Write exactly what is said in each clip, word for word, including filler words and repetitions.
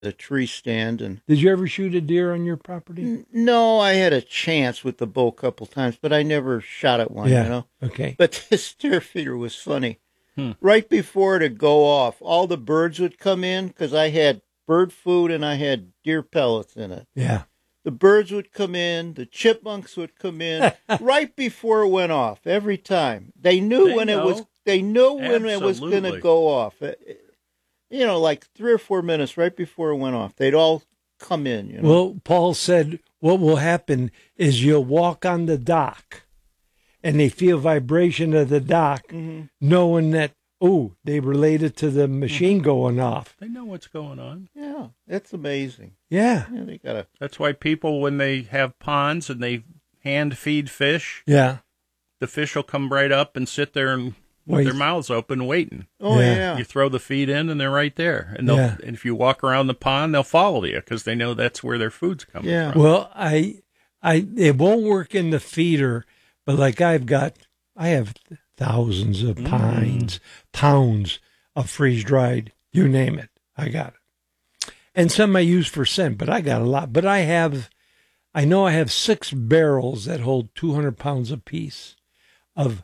a tree stand. And did you ever shoot a deer on your property? N- no, I had a chance with the bow a couple times, but I never shot at one, yeah. you know? Okay. But this deer feeder was funny. Hmm. Right before it would go off, all the birds would come in because I had bird food and I had deer pellets in it. Yeah. The birds would come in, the chipmunks would come in right before it went off every time. They knew They when know. it was they knew when it was going to Absolutely. go off. It- it- you know, like three or four minutes right before it went off. They'd all come in, you know. Well, Paul said what will happen is you'll walk on the dock and they feel vibration of the dock, Mhm. knowing that, oh, they related to the machine Mm-hmm. going off. They know what's going on. Yeah, that's amazing. Yeah. Yeah, they got a That's why people, when they have ponds and they hand feed fish, Yeah. the fish will come right up and sit there and with Wait. their mouths open waiting. Oh Yeah. yeah. You throw the feed in and they're right there. And they'll Yeah. and if you walk around the pond, they'll follow you because they know that's where their food's coming Yeah. from. Well, I, I, it won't work in the feeder, but like I've got, I have thousands of Mm. pines, pounds of freeze dried, you name it. I got it. And some I use for scent, but I got a lot. But I have, I know I have six barrels that hold two hundred pounds apiece of,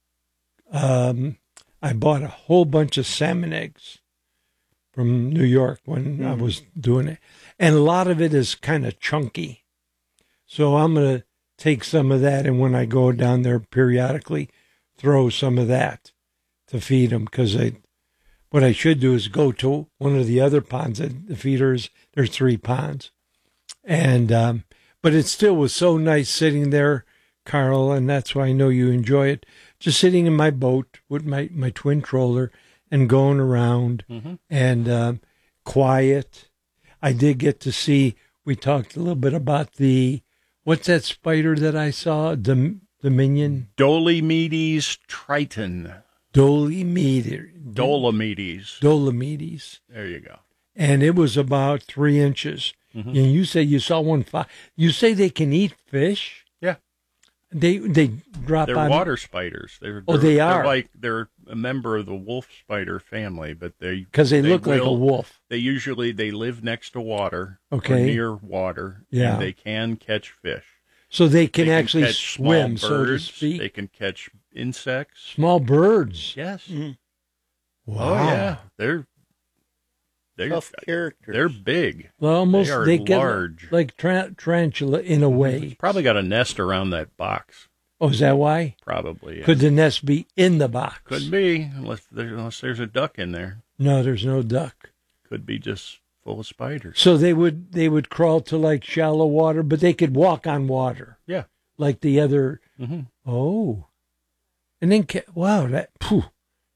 um, I bought a whole bunch of salmon eggs from New York when I was doing it. And a lot of it is kind of chunky. So I'm going to take some of that, and when I go down there periodically, throw some of that to feed them. Because I, what I should do is go to one of the other ponds. At the feeders, there's three ponds, and um, but it still was so nice sitting there, Carl, and that's why I know you enjoy it. Just sitting in my boat with my my twin troller and going around Mm-hmm. and um, quiet. I did get to see. We talked a little bit about the. What's that spider that I saw? Dom- Dominion? Dolomedes triton. Dolomedes. Dolomedes. Dolomedes. There you go. And it was about three inches. Mhm. And you say you saw one five. You say they can eat fish? Yeah. They they drop They're on. water spiders. They're, Oh, they're- they are? They're like they're a member of the wolf spider family, but they Because they, look like a will- wolf. They usually they live next to water, Okay. or near water. Yeah. and they can catch fish. So they can, They actually catch swim, small so to birds. speak. They can catch insects. Small birds. Yes. Mhm. Wow. Oh yeah, they're they're tough characters. they're big. Well, almost They are they get large. like tra- tarantula in a way. Probably got a nest around that box. Oh, is that why? Probably. Yeah. Could the nest be in the box? Could be unless there, unless there's a duck in there. No, there's no duck. Could be just full of spiders. So they would they would crawl to like shallow water, but they could walk on water Yeah. like the other. Mm-hmm. Oh, and then ca- wow, that phew,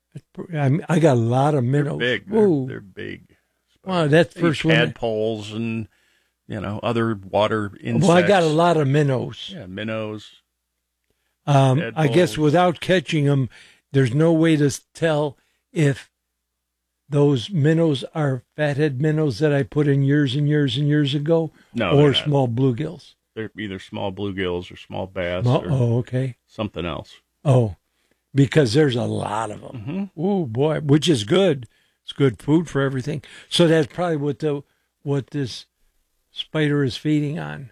I mean, I got a lot of They're minnows. big. They're, Whoa. they're big. Wow, that They eat first one. tadpoles and you know other water insects. Well, I got a lot of minnows. Yeah, minnows. Um, I guess Tadpoles. without catching them, there's no way to s- tell if those minnows are fathead minnows that I put in years and years and years ago, No, or they're, not. small bluegills. They're either small bluegills or small bass Small- or oh, okay. something else. Oh, because there's a lot of them. Mm-hmm. Oh boy, which is good. It's good food for everything. So that's probably what the what this spider is feeding on.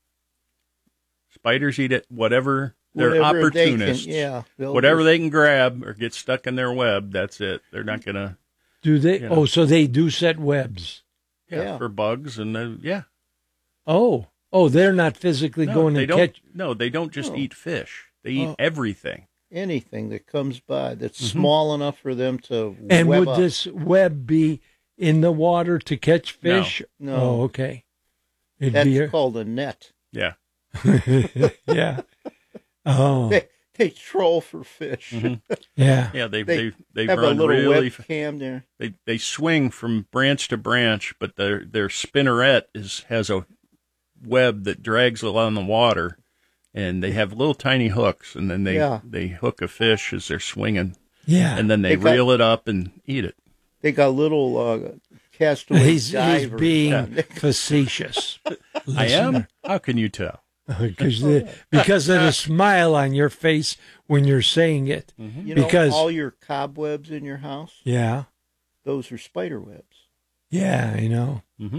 Spiders eat it. Whatever they're Whatever they can- opportunists. yeah. they'll Whatever just- they can grab or get stuck in their web, that's it. They're not gonna. Do they? You know. Oh, so they do set webs. Yeah, Yeah. for bugs and uh, yeah. Oh, oh, they're not physically No, going they to don't. catch. No, they don't just No. eat fish. They eat Oh. everything. anything that comes by that's Mhm. small enough for them to And web would up. this web be in the water to catch No. fish? No. Oh, okay. It'd That's be a, called a net. Yeah. yeah. Oh, They, they troll for fish. Mhm. yeah. Yeah. They They they they Have a run little really. f- webcam there. They they swing from branch to branch, but their their spinneret is has a web that drags along the water, and they have little tiny hooks, and then they Yeah. they hook a fish as they're swinging, Yeah. and then they, They got- reel it up and eat it. They got little uh, castaway He's, he's divers. being facetious. I am. How can you tell? Because the, because of the smile on your face when you're saying it. You know, Because- all your cobwebs in your house, Yeah. those are spider webs. Yeah, I know. Mm-hmm.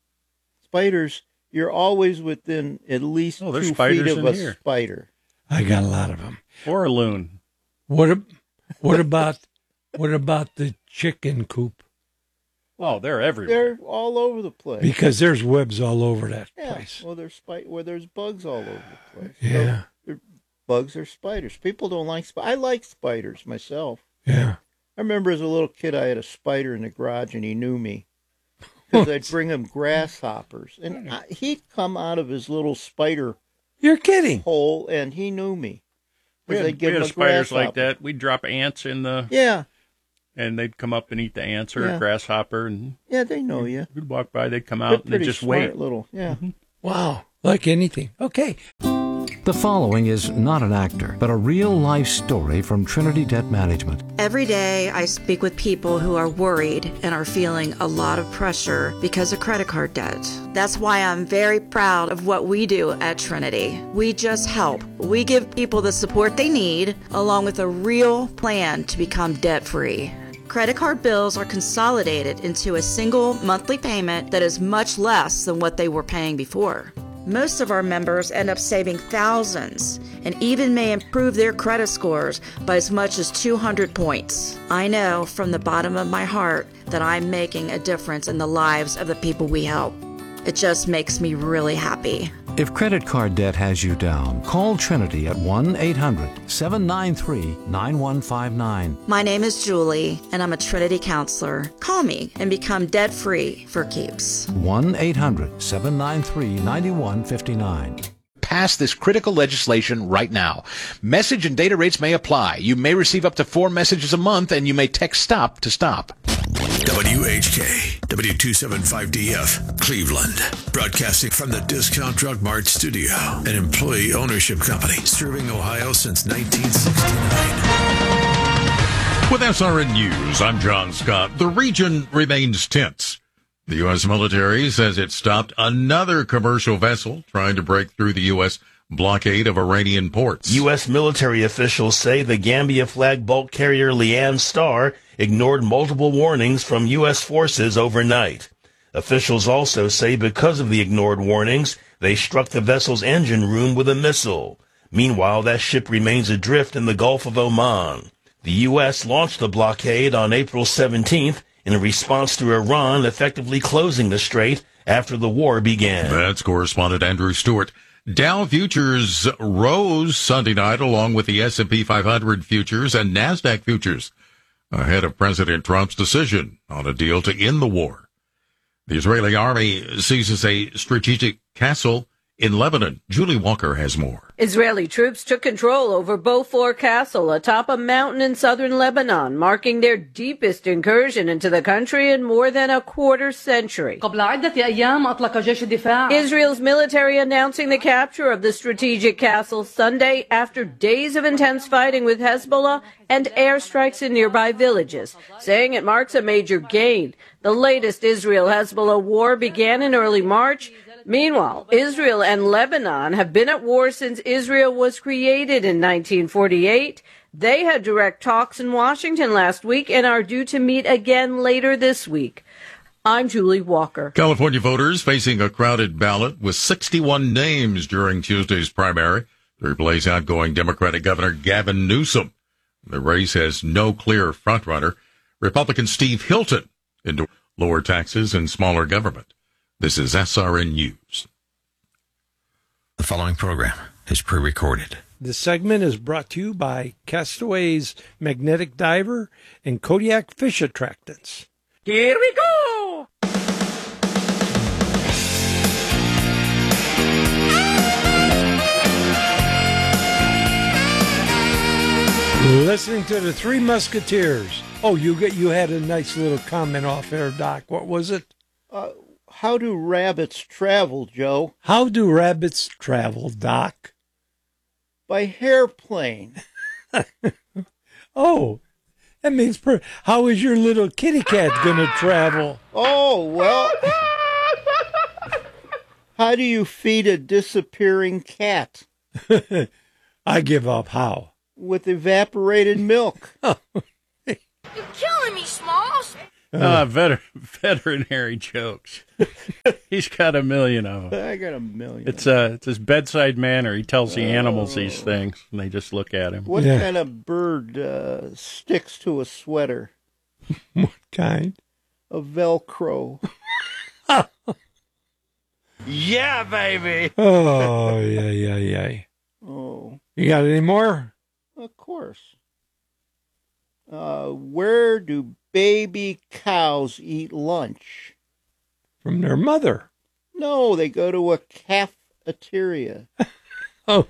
Spiders, you're always within at least Oh, there's two spiders feet of in a here. spider. I got a lot of them. Or a loon. What? ab- What about? What about the chicken coop? Oh, they're everywhere. They're all over the place. Because there's webs all over that yeah, place. well, there's spi- where there's bugs all over the place. Yeah, So, bugs are spiders. People don't like spiders. I like spiders myself. yeah. I remember as a little kid, I had a spider in the garage, and he knew me because I'd bring him grasshoppers, and I, he'd come out of his little spider You're kidding. hole, and he knew me. We 'Cause had, I'd give we had him a spiders like grasshopper. that. We'd drop ants in the, Yeah, and they'd come up and eat the ants or Yeah. a grasshopper, and yeah, they know you. we'd walk by, they'd come They're out, and they'd pretty just smart wait. little, yeah. Wow, like anything. Okay. The following is not an actor, but a real-life story from Trinity Debt Management. Every day, I speak with people who are worried and are feeling a lot of pressure because of credit card debt. That's why I'm very proud of what we do at Trinity. We just help. We give people the support they need, along with a real plan to become debt-free. Credit card bills are consolidated into a single monthly payment that is much less than what they were paying before. Most of our members end up saving thousands and even may improve their credit scores by as much as two hundred points. I know from the bottom of my heart that I'm making a difference in the lives of the people we help. It just makes me really happy. If credit card debt has you down, call Trinity at one eight hundred seven nine three nine one five nine. My name is Julie, and I'm a Trinity counselor. Call me and become debt-free for keeps. one eight hundred seven nine three nine one five nine. Pass this critical legislation right now. Message and data rates may apply. You may receive up to four messages a month, and you may text STOP to stop. W H K, W two seventy-five D F, Cleveland. Broadcasting from the Discount Drug Mart studio, an employee ownership company serving Ohio since nineteen sixty-nine. With S R N News, I'm John Scott. The region remains tense. The U S military says it stopped another commercial vessel trying to break through the U S blockade of Iranian ports. U S military officials say the Gambia flag bulk carrier Leanne Star ignored multiple warnings from U S forces overnight. Officials also say because of the ignored warnings, they struck the vessel's engine room with a missile. Meanwhile, that ship remains adrift in the Gulf of Oman. The U S launched the blockade on April seventeenth in response to Iran effectively closing the strait after the war began. That's correspondent Andrew Stewart. Dow futures rose Sunday night along with the S and P five hundred futures and NASDAQ futures ahead of President Trump's decision on a deal to end the war. The Israeli army seizes a strategic castle in Lebanon. Julie Walker has more. Israeli troops took control over Beaufort Castle atop a mountain in southern Lebanon, marking their deepest incursion into the country in more than a quarter century. Israel's military announcing the capture of the strategic castle Sunday after days of intense fighting with Hezbollah and airstrikes in nearby villages, saying it marks a major gain. The latest Israel-Hezbollah war began in early March. Meanwhile, Israel and Lebanon have been at war since Israel was created in nineteen forty-eight. They had direct talks in Washington last week and are due to meet again later this week. I'm Julie Walker. California voters facing a crowded ballot with sixty-one names during Tuesday's primary to replace outgoing Democratic Governor Gavin Newsom. The race has no clear frontrunner. Republican Steve Hilton into lower taxes and smaller government. This is S R N News. The following program is pre-recorded. This segment is brought to you by Castaway's Magnetic Diver and Kodiak Fish Attractants. Here we go! Listening to the Three Musketeers. Oh, you get you had a nice little comment off air, Doc. What was it? Uh, how do rabbits travel, Joe? How do rabbits travel, Doc? By hairplane. Oh, that means per- how is your little kitty cat going to travel? Oh, well. How do you feed a disappearing cat? I give up. How? With evaporated milk. You're killing me, Smalls. Uh, veter- veterinary jokes. He's got a million of them. I got a million. It's uh, it's his bedside manner. He tells the animals these things, and they just look at him. What Yeah. kind of bird uh, sticks to a sweater? What kind? A Velcro. Yeah, baby. Oh, yeah, yeah, yeah. Oh, You got any more? of course. Uh, where do baby cows eat lunch? From their mother. No, they go to a cafeteria. Oh.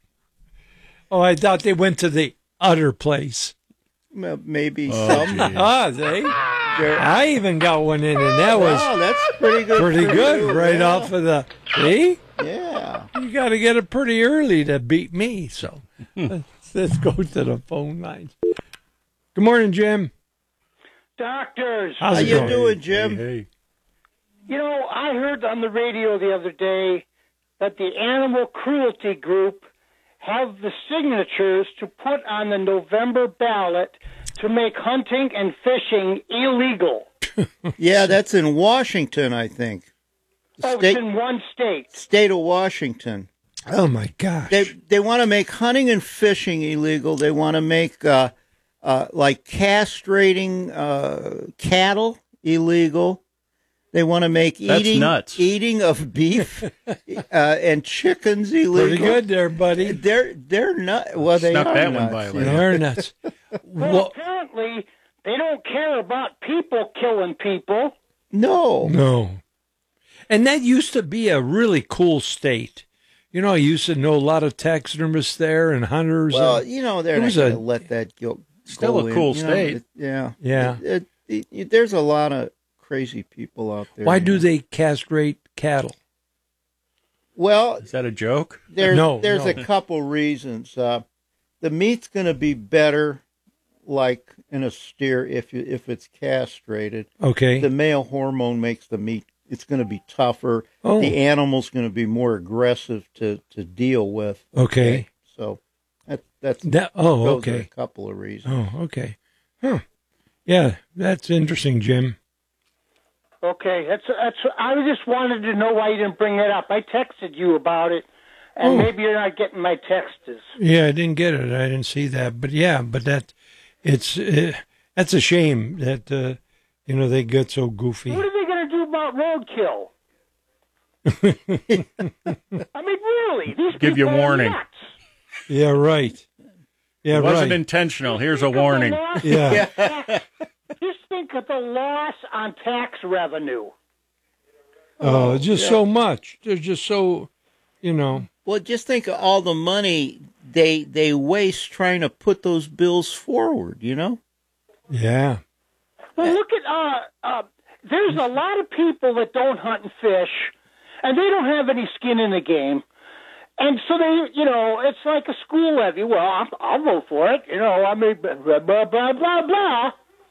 Oh, I thought they went to the other place. Well, maybe Oh, some. geez. Ah, they. They're- I even got one in, and that was Wow, that's pretty good. pretty for good you, right yeah. off of the. See? Yeah. You got to get it pretty early to beat me. So let's, let's go to the phone lines. Good morning, Jim. Doctors, How's How it you going? doing, Jim? Hey, hey. you know, I heard on the radio the other day that the animal cruelty group have the signatures to put on the November ballot to make hunting and fishing illegal. Yeah, that's in Washington, I think. Oh, State, it's in one state. state of Washington. Oh my gosh. They they want to make hunting and fishing illegal. They want to make uh, uh, like castrating uh, cattle illegal. They want to make That's eating nuts. eating of beef uh, and chickens illegal. Pretty good there, buddy. They're they're not. Well, they Snuck are that one nuts, by, yeah. Larry. They're nuts. Well, Well, apparently they don't care about people killing people. No, no. And that used to be a really cool state. You know, I used to know a lot of taxidermists there and hunters. well, and, you know they're It not was going a- to let that go. Still go a cool in, you know, state. it- yeah, Yeah. It- it- it- there's a lot of crazy people out there. why you do know. they castrate cattle? Well, Is that a joke? There's No, there's no. a couple reasons. Uh, the meat's going to be better, like in a steer, if you, if it's castrated. Okay. The male hormone makes the meat. It's going to be tougher. Oh. The animal's going to be more aggressive to, to deal with. Okay. So that that's That. Oh, those are a okay. couple of reasons. Oh, okay. Huh. Yeah, that's interesting, Jim. Okay, that's that's. I just wanted to know why you didn't bring it up. I texted you about it, and Oh. maybe you're not getting my texts. Yeah, I didn't get it. I didn't see that. But yeah, but that it's uh, that's a shame that uh, you know they get so goofy. What are they going to do about roadkill? I mean, really, these Give you people are warning. nuts. Yeah, right. Yeah, It wasn't right. intentional. Here's a Think of the warning. loss- Yeah. Just think of the loss on tax revenue. Oh, just so much. There's just so, you know. Well, just think of all the money they they waste trying to put those bills forward. You know. Yeah. Well, look at uh, uh, there's a lot of people that don't hunt and fish, and they don't have any skin in the game. And so they, you know, it's like a school levy. Well, I'll, I'll vote for it. You know, I mean, blah, blah, blah, blah, blah.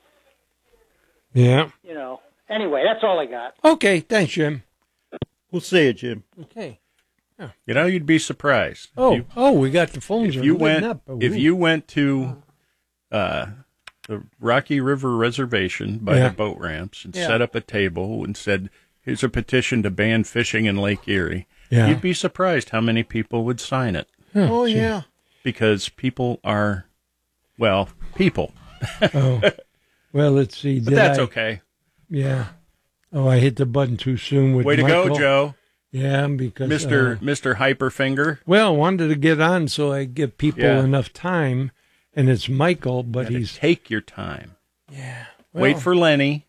Yeah. You know. Anyway, that's all I got. Okay. Thanks, Jim. We'll see you, Jim. Okay. You know, you'd be surprised. Oh, If you, oh, we got the phones. if are you lit went, up. Oh, if ooh. you went to uh, the Rocky River Reservation by Yeah. the boat ramps and Yeah. set up a table and said, "Here's a petition to ban fishing in Lake Erie," Yeah. you'd be surprised how many people would sign it Oh yeah. because people are, well, people. Oh. Well, let's see. But Did that's I- okay. Yeah. Oh, I hit the button too soon with Way to Michael. go, Joe, Yeah, because Mister uh, Mister Hyperfinger. well, I wanted to get on so I give people Yeah. enough time, and it's Michael, but Gotta he's take your time. yeah. Wait well, for Lenny.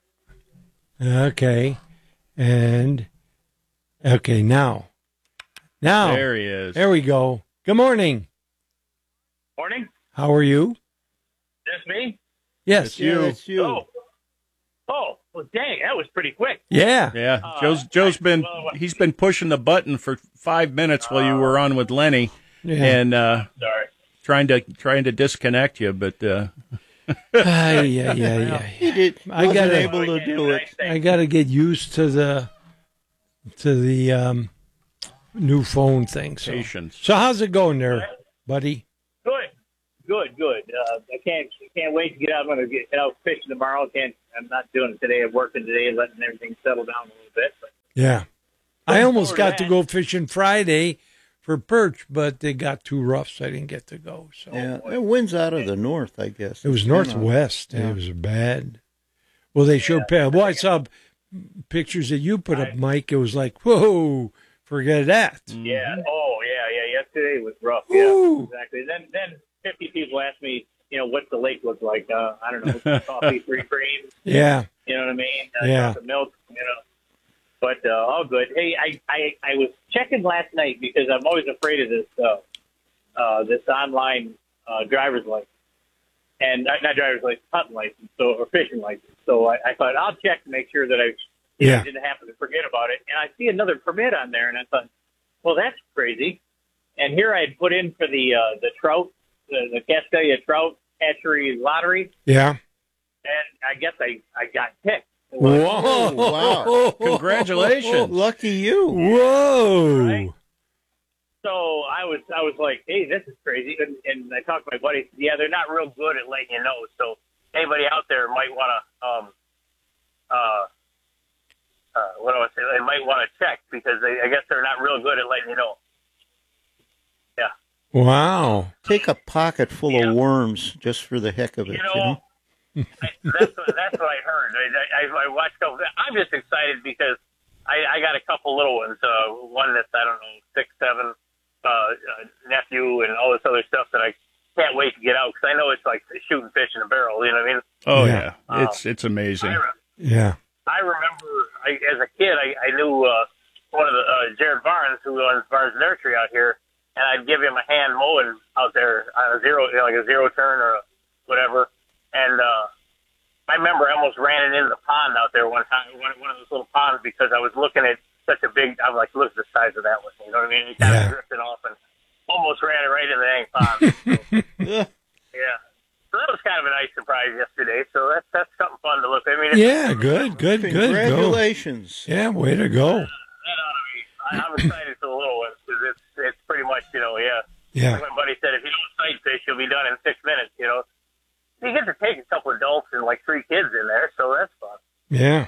Okay, and okay now, now There he is. there we go. Good morning. Morning. How are you? That's me. Yes. It's you. Yeah, it's you. Oh. Oh, well, dang, that was pretty quick. Yeah. Yeah, Uh, Joe's Joe's I- been well, he's been pushing the button for five minutes while you were on with Lenny, Yeah. and uh, Sorry. trying to trying to disconnect you, but uh, Ah, yeah, yeah, yeah. He did. I wasn't gotta- able to do it. I got to get used to the to the um, new phone thing. So. patience. so how's it going there, buddy? Good. good, good. Uh, I can't can't wait to get out. I'm going to get out fishing tomorrow. Can't. I'm not doing it today. I'm working today, letting everything settle down a little bit. But Yeah. I almost got to that. go fishing Friday for perch, but they got too rough, so I didn't get to go. So Yeah, it winds out of the north, I guess. it was northwest. Yeah. It was bad. Well, they showed. Yeah. Well, I saw pictures that you put up, Mike. It was like, whoa, forget that. Yeah. Oh, yeah, yeah. Yesterday was rough. Ooh. Yeah, exactly. Then, then fifty people asked me, you know, what's the lake look like? Uh, I don't know, coffee, free cream. Yeah. You know what I mean? Uh, Yeah. chocolate milk. You know. But uh, all good. Hey, I, I I was checking last night because I'm always afraid of this uh, uh, this online uh, driver's license and uh, not driver's license, hunting license, so or fishing license. So I, I thought I'll check to make sure that I you know, Yeah. didn't happen to forget about it. And I see another permit on there, and I thought, well, that's crazy. And here I had put in for the uh, the trout, the, the Cascadia Trout Hatchery Lottery, Yeah. and I guess I, I got picked. Whoa. wow. Congratulations. Lucky you. Whoa. Right? So I was I was like, hey, this is crazy. And, and I talked to my buddy. Yeah, they're not real good at letting you know. So anybody out there might want to, um, uh, uh, what do I say? They might want to check because they, I guess they're not real good at letting you know. Yeah. Wow. Take a pocket full Yeah. of worms just for the heck of it. You You know, know? I, that's what, that's what I heard. I, I, I watched. A couple, I'm just excited because I, I got a couple little ones. Uh, one that's I don't know six, seven, uh, uh, nephew, and all this other stuff that I can't wait to get out because I know it's like shooting fish in a barrel. You know what I mean? Oh Yeah. yeah, Uh, it's it's amazing. I, re- Yeah. I remember I, as a kid, I, I knew uh, one of the uh, Jared Barnes, who owns Barnes Nursery out here, and I'd give him a hand mowing out there on a zero, you know, like a zero turn or a whatever. And uh, I remember I almost ran it into the pond out there one time, one, one of those little ponds, because I was looking at such a big. I'm like, look at the size of that one. You know what I mean? It kind Yeah. of drifted off and almost ran it right in the dang pond. Yeah. Yeah. So that was kind of a nice surprise yesterday. So that's that's something fun to look at. I mean, it's, Yeah. Good. Good. Good. Go. Congratulations. Yeah. Way to go. that ought to be. I, I'm excited for the little ones because it's it's pretty much, you know, yeah. Yeah. Like my buddy said, if you don't sight fish, you'll be done in six minutes. You know, you get to take a couple adults and like three kids in there, so that's fun. Yeah.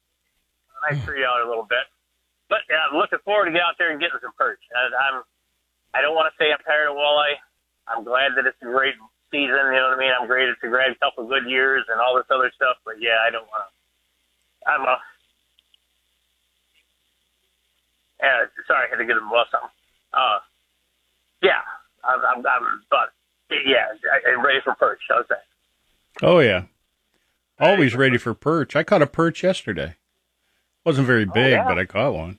I treat out a little bit, but yeah, I'm looking forward to get out there and getting some perch. I, I'm, I don't want to say I'm tired of walleye. I'm glad that it's a great season. You know what I mean? I'm great. It's a great couple of good years and all this other stuff. But yeah, I don't want to. I'm a. Yeah, sorry, I had to get him well something. Uh, yeah, I'm, I'm, I'm, but yeah, I, I'm ready for perch. How's that? Oh yeah, always ready for perch. I caught a perch yesterday. Wasn't very big, yeah. but I caught one.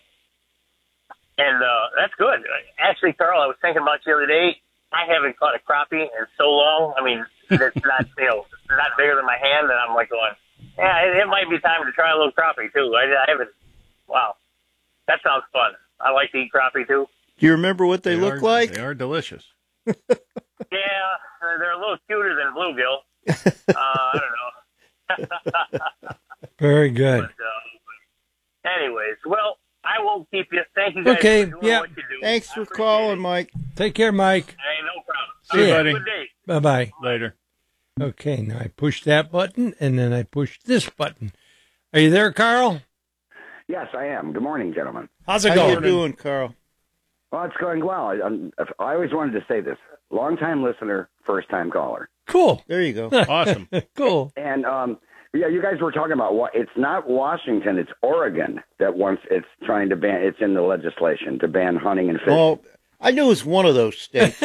And uh, that's good. Actually, Carl, I was thinking about you the other day. I haven't caught a crappie in so long. I mean, it's not, you know, not bigger than my hand, and I'm like going, yeah, it, it might be time to try a little crappie too. I, I haven't. Wow, that sounds fun. I like to eat crappie too. Do you remember what they, They look are- like? They are delicious. Yeah, they're, they're a little cuter than bluegill. Uh, I don't know. Very good. But, uh, anyways, well, I won't keep you. Thank you guys Okay, for doing yeah. what you do. Thanks I for appreciate calling, it. Mike. Take care, Mike. Hey, no problem. See you, Have a buddy. Good day. Bye bye. Later. Okay, now I push that button and then I push this button. Are you there, Carl? Yes, I am. Good morning, gentlemen. How's it How going? you doing, Carl? Well, it's going well. I, I'm, I always wanted to say this. Long-time listener, first-time caller. Cool. There you go. Awesome. Cool. And, um, yeah, you guys were talking about what it's not Washington, it's Oregon that wants it's trying to ban, it's in the legislation to ban hunting and fishing. Oh, I knew it was one of those states.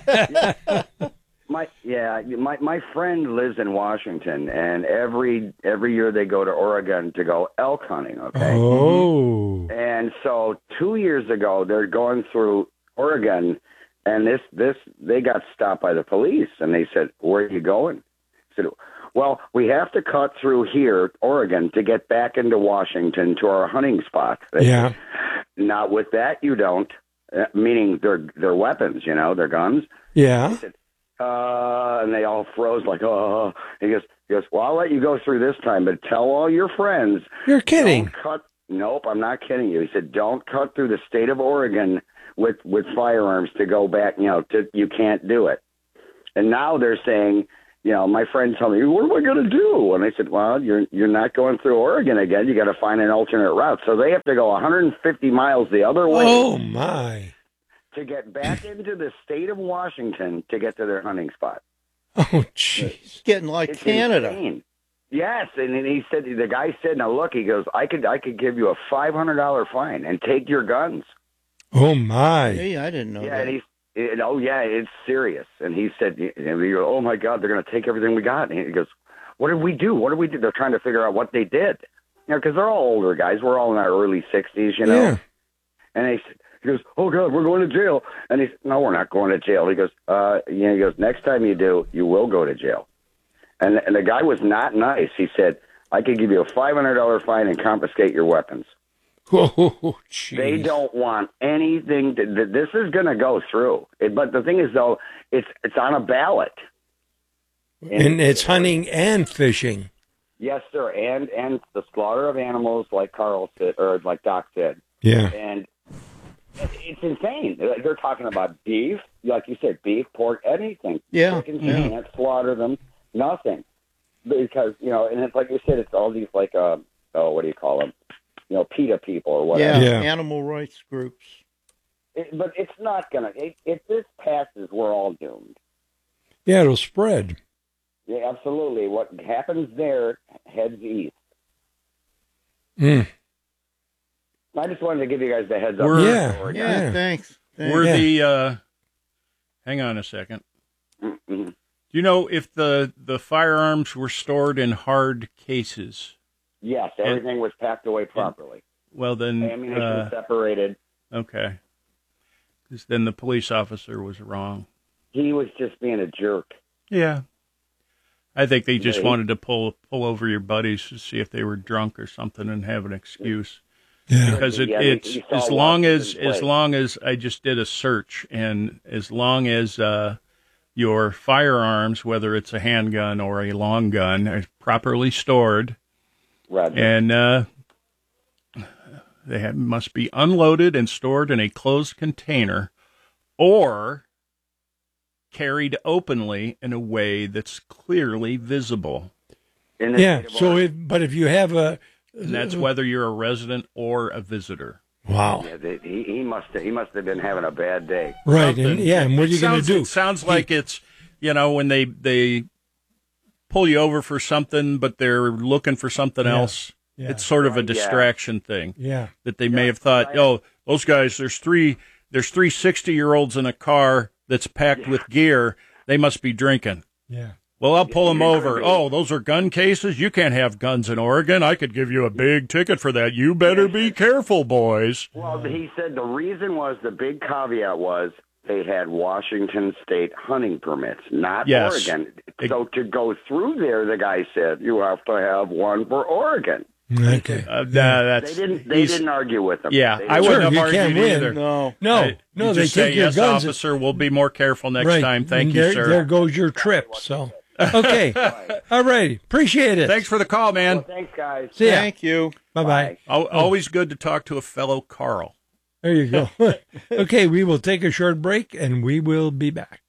My yeah, my my friend lives in Washington, and every every year they go to Oregon to go elk hunting. Okay. Oh. And so two years ago, they're going through Oregon, and this this they got stopped by the police, and they said, "Where are you going?" I said, "Well, we have to cut through here, Oregon, to get back into Washington to our hunting spot." They Yeah. said, "Not with that, you don't." Uh, meaning their their weapons, you know, their guns. Yeah. Uh, and they all froze like, oh. He goes, he goes, well, I'll let you go through this time, but tell all your friends. You're kidding. Don't cut. Nope, I'm not kidding you. He said, don't cut through the state of Oregon with with firearms to go back. You know, to, you can't do it. And now they're saying, you know, my friend told me, what am I going to do? And I said, well, you're you're not going through Oregon again. You got to find an alternate route. So they have to go one hundred fifty miles the other way. Oh, my. To get back into the state of Washington to get to their hunting spot. Oh, jeez. It's getting like It's Canada. insane. Yes, and then he said, the guy said, now look, he goes, I could I could give you a five hundred dollars fine and take your guns. Oh, my. Hey, I didn't know Yeah, that. and he's, it, oh, yeah, it's serious. And he said, and we go, oh, my God, they're going to take everything we got. And he goes, what did we do? What did we do? They're trying to figure out what they did. You know, because they're all older guys. We're all in our early sixties, you know. Yeah. And they said, he goes, oh, God, we're going to jail. And he said, no, we're not going to jail. He goes, uh, you know, he goes, next time you do, you will go to jail. And, and the guy was not nice. He said, I could give you a five hundred dollars fine and confiscate your weapons. Oh, geez. They don't want anything. To, th- this is going to go through. It, but the thing is, though, it's it's on a ballot. And it's hunting and fishing. Yes, sir. And and the slaughter of animals, like Carl said, or like Doc said. Yeah. And it's insane. They're talking about beef, like you said, beef, pork, anything. Yeah, Chickens, yeah. you can't slaughter them. Nothing. Because, you know, and it's like you said, it's all these, like, uh, oh, what do you call them? You know, PETA people or Yeah, whatever. Yeah. animal rights groups. It, but it's not going to, if this passes, we're all doomed. Yeah, it'll spread. Yeah, absolutely. What happens there heads east. Mm. I just wanted to give you guys the heads up. We're- Yeah. Or- Yeah, Yeah. thanks. thanks. Were Yeah. the uh, hang on a second. Mhm. Do you know if the the firearms were stored in hard cases? Yes, everything was packed away properly. Well, then, Ammunition uh, separated. okay, because then the police officer was wrong. He was just being a jerk. Yeah, I think they just Yeah, he- wanted to pull pull over your buddies to see if they were drunk or something and have an excuse. Yeah. Because it, Yeah, he- it's he saw as long as Washington as play. long as I just did a search, and as long as uh, your firearms, whether it's a handgun or a long gun, are properly stored, Right. and uh, they have, must be unloaded and stored in a closed container, or carried openly in a way that's clearly visible. In the Yeah. state of So, Oregon. if, but if you have a, And that's whether you're a resident or a visitor. wow, Yeah, they, he, he must have, he must have been having a bad day. right, and Something. yeah, and what are It you going to sounds- do? It sounds like it's, you know, when they they pull you over for something, but they're looking for something Yeah. else. Yeah. It's sort of a Right, yeah. distraction thing Yeah, that they may have thought, oh, those guys, there's three there's three sixty-year-olds in a car that's packed with gear. They must be drinking. yeah. Well, I'll pull them Yeah, over. maybe. Oh, those are gun cases? You can't have guns in Oregon. I could give you a big ticket for that. You better be careful, boys. Well, he said the reason was, the big caveat was, they had Washington state hunting permits, not Yes. Oregon. It- So to go through there, the guy said, you have to have one for Oregon. Okay. Uh, nah, that's, They didn't. They he's- didn't argue with them. Yeah, They I didn't. wouldn't Sure, have you argued can't win. either. No. No, I- no, you they just take say, your yes, guns. officer, we'll be more careful next right. time. Thank and you, there, sir. There goes your trip. So, okay. All right. Appreciate it. Thanks for the call, man. Well, thanks, guys. See ya. Thank you. Bye bye. Al- Always good to talk to a fellow Carl. There you go. Okay, we will take a short break and we will be back.